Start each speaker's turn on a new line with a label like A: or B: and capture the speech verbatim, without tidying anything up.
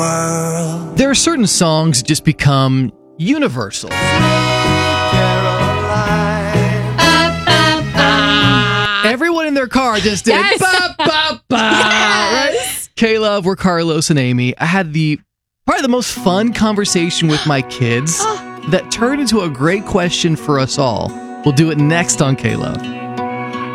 A: There are certain songs that just become universal. Everyone in their car just did
B: Yes.
A: ba, ba, ba, right? K-Love, we're Carlos and Amy. I had the probably the most fun conversation with my kids that turned into a great question for us all. We'll do it next on K-Love.